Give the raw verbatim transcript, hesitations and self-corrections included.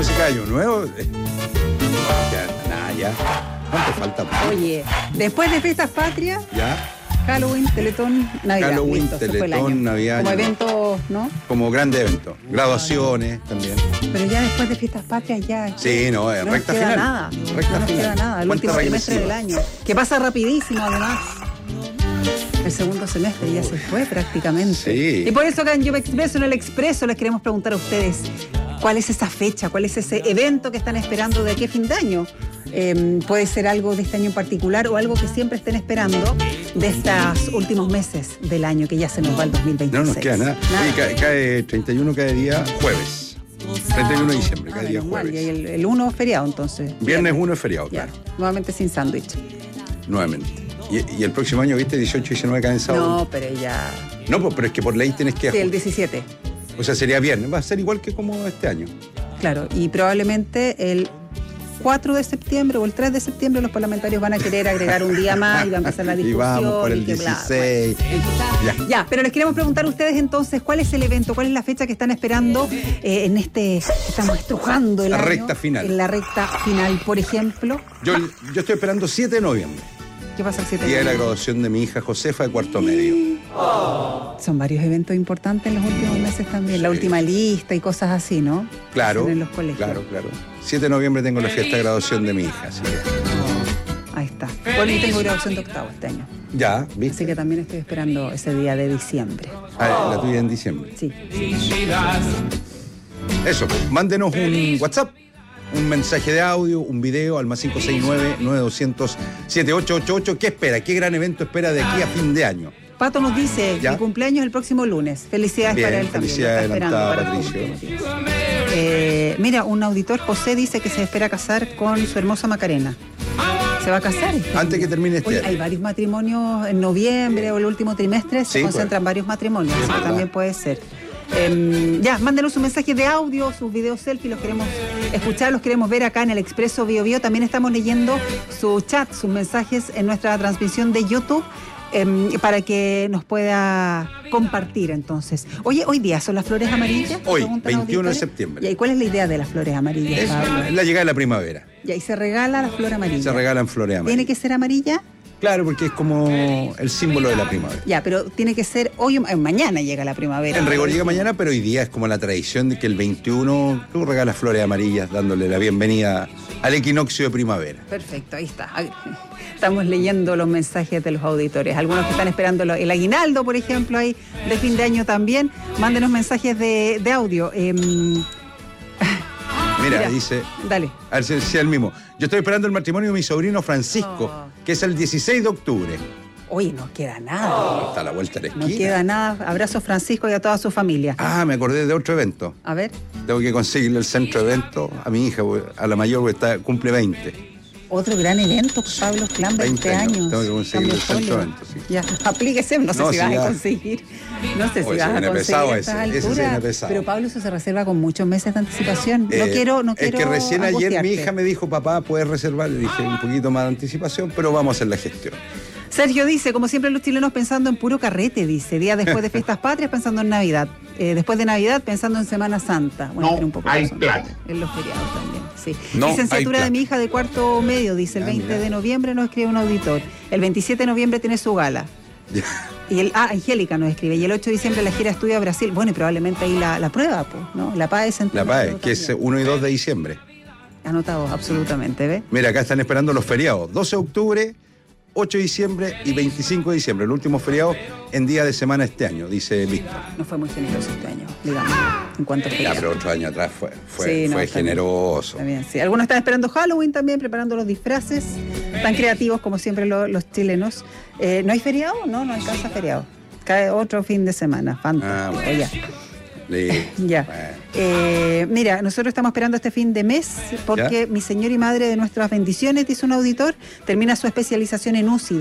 música de Año Nuevo. Eh, ya, nada, ya. ¿Cuánto falta? Oye, después de Fiestas Patrias, ya. Halloween, Teletón, Navidad. Halloween, listo, Teletón, Navidad. Como eventos, ¿no? Como grandes eventos. Graduaciones también. Pero ya después de Fiestas Patrias ya. Sí, no, es no recta nos queda final. nada. Recta no nos final. queda nada. El último trimestre del año. Que pasa rapidísimo, además. El segundo semestre ya se fue prácticamente. Sí. Y por eso acá en Yuba Expreso, en el Expreso, les queremos preguntar a ustedes cuál es esa fecha, cuál es ese evento que están esperando de aquí a fin de año. Eh, puede ser algo de este año en particular o algo que siempre estén esperando de estos últimos meses del año, que ya se nos va el dos mil veintiséis. No nos queda nada. nada. Sí, cae, cae treinta y uno cada día jueves. treinta y uno de diciembre, cada Ah, día menos mal. jueves. Y el, el uno feriado, entonces. Viernes uno es feriado, Ya, claro. nuevamente sin sándwich. Nuevamente. Y, y el próximo año, ¿viste? dieciocho y diecinueve caen sábado. No, pero ya. No, pues, pero es que por ley tienes que... Sí, el diecisiete. O sea, sería viernes. Va a ser igual que como este año. Claro, y probablemente el cuatro de septiembre o el tres de septiembre los parlamentarios van a querer agregar un día más y va a empezar la discusión. Y vamos por el y que bla, dieciséis. bueno. Ya. Ya, pero les queremos preguntar a ustedes entonces cuál es el evento, cuál es la fecha que están esperando eh, en este, estamos estrujando el La año, recta final. En la recta final, por ejemplo. Yo, yo estoy esperando siete de noviembre. ¿Qué pasa el siete de Día de la noviembre? graduación de mi hija Josefa de cuarto medio. Son varios eventos importantes en los últimos meses también. Sí. La última lista y cosas así, ¿no? Claro, En los colegios. claro, claro. siete de noviembre tengo la fiesta de graduación de mi hija, así que... Ahí está. Bueno, yo tengo graduación de octavo este año. Ya, ¿viste? Así que también estoy esperando ese día de diciembre. Ah, la tuya en diciembre. Sí. Eso, pues, mándenos un WhatsApp, un mensaje de audio, un video al más cinco seis nueve, nueve dos cero cero, siete ocho ocho ocho. ¿Qué espera? ¿Qué gran evento espera de aquí a fin de año? Pato nos dice, ¿Ya? mi cumpleaños el próximo lunes. Felicidades Bien, para él también. felicidades lo está esperando adelantada, para todos Patricio. los motivos. Eh, mira, un auditor, José, dice que se espera casar con su hermosa Macarena. ¿Se va a casar? este Antes año? que termine este Oye, año. hay varios matrimonios en noviembre o el último trimestre, se Sí, concentran pues. varios matrimonios, así que verdad. también puede ser. Eh, ya, mándenos un mensaje de audio, sus videos selfie, los queremos escuchar, los queremos ver acá en el Expreso Bio Bio. También estamos leyendo su chat, sus mensajes en nuestra transmisión de YouTube. Eh, para que nos pueda compartir entonces. Oye, hoy día son las flores amarillas. Hoy, Preguntan veintiuno de auditores. septiembre. ¿Y cuál es la idea de las flores amarillas, Es Pablo? la llegada de la primavera. Y ahí se regala la flor amarilla. Se regalan flores amarillas. ¿Tiene que ser amarilla? Claro, porque es como el símbolo de la primavera. Ya, pero tiene que ser hoy o eh, mañana llega la primavera. En rigor llega mañana, pero hoy día es como la tradición de que el veintiuno tú regalas flores amarillas dándole la bienvenida al equinoccio de primavera. Perfecto, ahí está. Estamos leyendo los mensajes de los auditores. Algunos que están esperando lo- el aguinaldo, por ejemplo, ahí de fin de año también. Mándenos mensajes de, de audio. Eh, Mira, Mira. dice, dale. a ver si si es el mismo. Yo estoy esperando el matrimonio de mi sobrino Francisco, Oh. que es el dieciséis de octubre. Oye, no queda nada. Está a la vuelta de la No esquina. queda nada. Abrazos, Francisco, y a toda su familia. Ah, me acordé de otro evento. A ver, Tengo que conseguirle el centro de evento a mi hija, a la mayor, porque está, cumple veinte. otro gran evento, Pablo Clan, veinte, veinte años. años. Tengo que conseguir Cambio el centro de folio. evento, sí. Ya, aplíquese, no sé No, si si vas ya- a conseguir. No sé si Oye, vas se a viene conseguir pesado a estas ese, ese se alturas. viene pesado. Pero Pablo, eso se reserva con muchos meses de anticipación. no Eh, quiero, no quiero Es que recién ayer mi angustiarte. hija me dijo, papá, puedes reservar. Le dije un poquito más de anticipación, pero vamos a hacer la gestión. Sergio dice, como siempre los chilenos pensando en puro carrete, dice, día después de fiestas patrias pensando en Navidad, eh, después de Navidad pensando en Semana Santa. Bueno, No tiene un poco hay razón, plata. en los feriados también, sí. No Licenciatura hay de mi hija de cuarto medio, dice, el Ah, veinte mira. de noviembre nos escribe un auditor, el veintisiete de noviembre tiene su gala. Y el, ah, Angélica nos escribe, y el ocho de diciembre la gira estudia a Brasil. Bueno, y probablemente ahí la, la prueba, pues, ¿no? La PAE se La PAE, que es uno y dos de diciembre. Anotado, absolutamente, ¿ves? Mira, acá están esperando los feriados. doce de octubre, ocho de diciembre y veinticinco de diciembre. El último feriado en día de semana este año, dice Víctor. No fue muy generoso este año, digamos, en cuanto a Ya, feriados. pero otro año atrás fue, fue, Sí, no, fue está bien. generoso. Está bien, sí. Algunos están esperando Halloween también, preparando los disfraces. Tan creativos como siempre lo- los chilenos. Eh, ¿No hay feriado? No, no alcanza feriado. Cae otro fin de semana. Fantástico. Ah, bueno. Ya. Sí. Ya. Bueno. Eh, mira, nosotros estamos esperando este fin de mes porque ¿Ya? mi señor y madre de nuestras bendiciones, dice un auditor, termina su especialización en U C I.